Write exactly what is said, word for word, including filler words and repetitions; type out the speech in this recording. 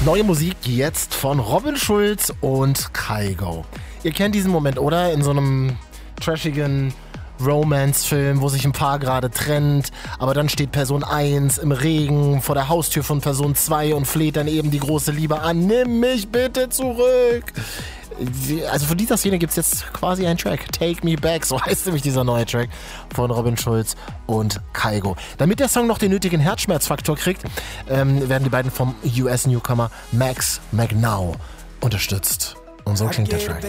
Neue Musik jetzt von Robin Schulz und Kygo. Ihr kennt diesen Moment, oder? In so einem trashigen Romance-Film, wo sich ein Paar gerade trennt, aber dann steht Person eins im Regen vor der Haustür von Person zwei und fleht dann eben die große Liebe an. Nimm mich bitte zurück! Also von dieser Szene gibt es jetzt quasi einen Track. Take Me Back, so heißt nämlich dieser neue Track von Robin Schulz und Kygo. Damit der Song noch den nötigen Herzschmerzfaktor kriegt, ähm, werden die beiden vom U S-Newcomer Max McNow unterstützt. Und so klingt der Track.